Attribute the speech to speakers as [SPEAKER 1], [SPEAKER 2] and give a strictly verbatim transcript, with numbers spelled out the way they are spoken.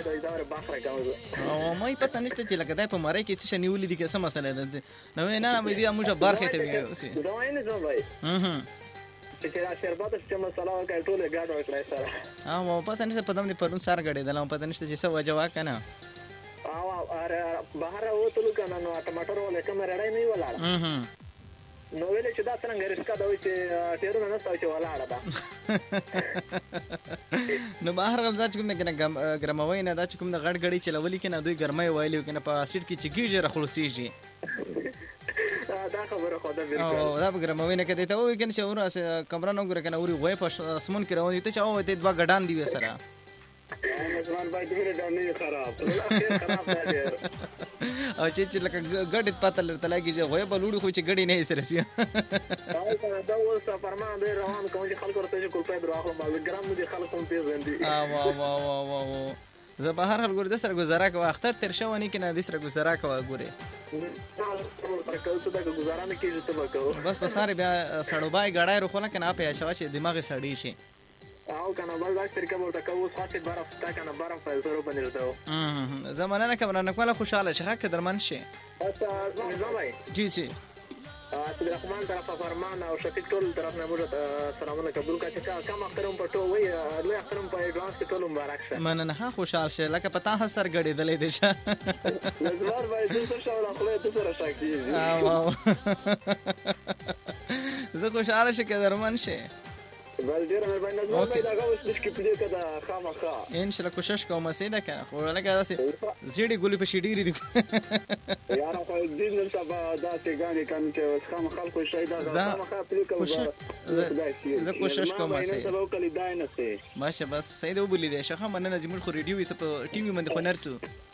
[SPEAKER 1] ته دا ور بخره کوم
[SPEAKER 2] او مې پته نشته چې لکه دای په مړی کې څه نیولې دي که څه مسله ده نو نه نه مې دې موږ برخه ته وي
[SPEAKER 1] دا نه زما بھائی
[SPEAKER 2] اها
[SPEAKER 1] چې را شربت چې مسله وکړ ټول ګاډ وکړای سره
[SPEAKER 2] او پته نشته په دم دې پرون سار غړې دلم پته نشته چې څه وجه وکنه
[SPEAKER 1] او اره بهر وته کنه نو ټماټر ولې کوم رړای نه ولاړ
[SPEAKER 2] اها
[SPEAKER 1] نو ویل چې دا څنګه ریسکا دا وي چې ټیرونه نه ستاسو ولاړه ده
[SPEAKER 2] نو بهر غل دا چې کوم نه ګرموي نه دا چې کوم د غړ غړي چلولي کنه دوی ګرمای وایلی کنه په اسید کې چې کیږي رخلوسیږي
[SPEAKER 1] دا خبره خو دا بالکل
[SPEAKER 2] او دا ګرموي نه کده ته وای کنه چې اور کمره نو ګره کنه اوري وای په اسمن کې رواني ته چاو ته دوا غډان دی وسره
[SPEAKER 1] نظمان باید ډېر ډانې خراب اخر خراب دی
[SPEAKER 2] او چې چې لکه ګډ پته لرته لګي چې غوې بلوړي خو چې ګډي نه سره سي
[SPEAKER 1] دا اوس فرمان دی روان کوم چې خلکو ورته چې کول په دراخو ما ګرام دي خلکو هم پیژندي
[SPEAKER 2] ا وا وا وا وا زه به هر حال ګور د سره گزاره کوه اختر تر شو نه کنه د سره گزاره کوه ګوره بس په ساره بیا سړوبای غړای روخونه کنه په شوا چې دماغ سړی شي
[SPEAKER 1] او کنه بل دا طریقه ورته کوو خاصه برف تا کنه برف په زورو باندې ورته
[SPEAKER 2] زمانه نه کوم نه کوله خوشاله شخه درمن شي
[SPEAKER 1] بس زمای
[SPEAKER 2] جی جی
[SPEAKER 1] عبد الرحمن طرف فرمان او شفیق ټول طرف نه موږ سلامونه قبول کړه چې کم اخترم پټو وای لوی اخترم په ایڈوانس کې ټول مبارک شه
[SPEAKER 2] من نه خوشاله شه لکه پتا هسر غړې دلې دې شه
[SPEAKER 1] نظر وای د څه شاو خپل ته سره شاکي
[SPEAKER 2] او زه خوشاله شه کې درمن شه
[SPEAKER 1] بل ډیر مهرباني نظر وای دا غوښ د شکې پدې کده خامخا
[SPEAKER 2] ان شاء الله کوشش کوم سیده کنه خو لکه داسې زیړې ګولې په شډيري دي
[SPEAKER 1] یاره خو دې نن سبا داسې غانې کم چې خامخا خلکو شي دا خامخا پدې کوم
[SPEAKER 2] زه کوشش کوم سیده
[SPEAKER 1] سبا کلی دای نه سي
[SPEAKER 2] ماشه بس سیده وبلی دې شخه مننه جمهور خو ریډیو یې په ټي وي باندې خو نرسو